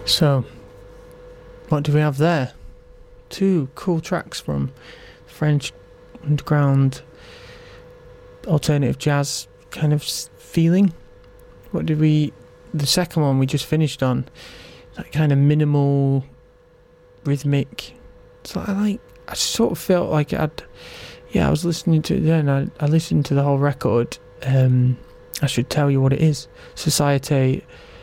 So, what do we have there? Two cool tracks from French underground alternative jazz kind of feeling. The second one we just finished on, that kind of minimal, rhythmic. So I sort of felt like I was listening to it then. I listened to the whole record. I should tell you what it is. Société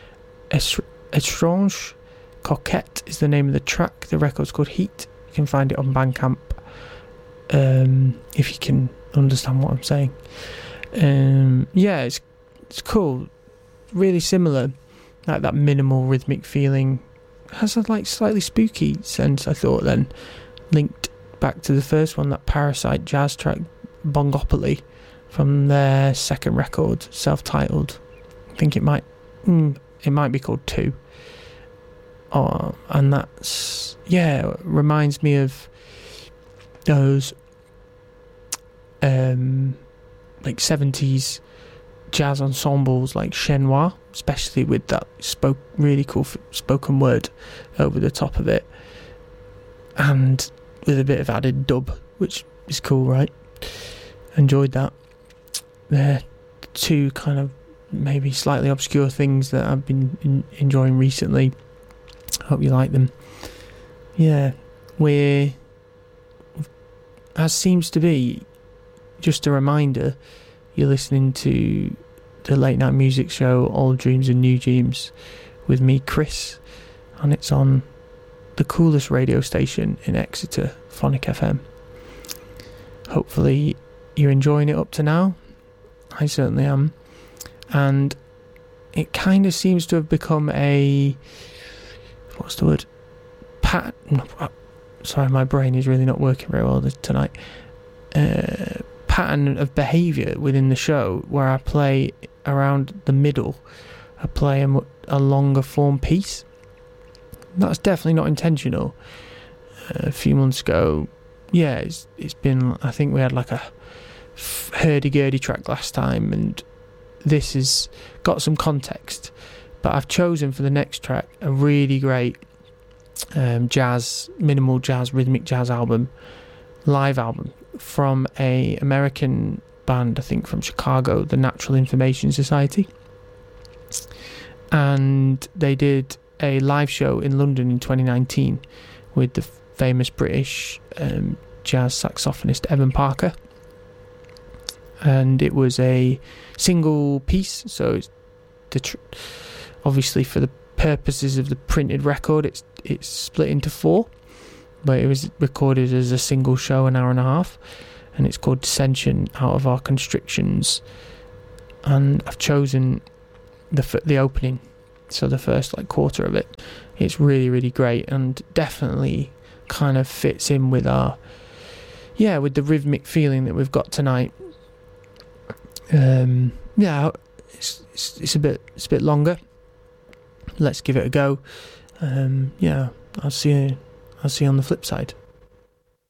Étrange Coquette is the name of the track. The record's called Heat. You can find it on Bandcamp, if you can understand what I'm saying. It's cool. Really similar, like that minimal rhythmic feeling. Has a slightly spooky sense, I thought, then linked back to the first one, that Parasite jazz track Bongopoly from their second record, self-titled. I think it might be called 2. And that's, reminds me of those 70s jazz ensembles like Chez Noir, especially with that really cool spoken word over the top of it, and with a bit of added dub, which is cool, right? Enjoyed that. They're two kind of maybe slightly obscure things that I've been enjoying recently. Hope you like them. Yeah, as seems to be, just a reminder, you're listening to the late night music show Old Dreams and New Dreams with me, Chris, and it's on the coolest radio station in Exeter, Phonic FM. Hopefully you're enjoying it up to now. I certainly am. And it kind of seems to have become a... what's the word? Sorry, my brain is really not working very well tonight. Pattern of behaviour within the show where I play around the middle. I play a longer form piece. That's definitely not intentional. A few months ago, it's been, I think we had like a hurdy-gurdy track last time, and this has got some context, but I've chosen for the next track a really great minimal jazz, rhythmic jazz live album from a American band, I think from Chicago, the Natural Information Society, and they did a live show in London in 2019 with the famous British jazz saxophonist Evan Parker, and it was a single piece, so it's obviously for the purposes of the printed record it's split into 4, but it was recorded as a single show, an hour and a half, and it's called Dissension Out of Our Constrictions, and I've chosen the opening, so the first quarter of it. It's really, really great, and definitely kind of fits in with with the rhythmic feeling that we've got tonight. It's a bit longer. Let's give it a go. I'll see you on the flip side.